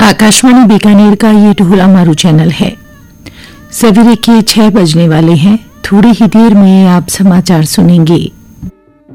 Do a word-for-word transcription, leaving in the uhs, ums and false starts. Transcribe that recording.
आकाशवाणी बीकानेर का ये ढोला मारू चैनल है। सवेरे के छह बजने वाले हैं। थोड़ी ही देर में आप समाचार सुनेंगे।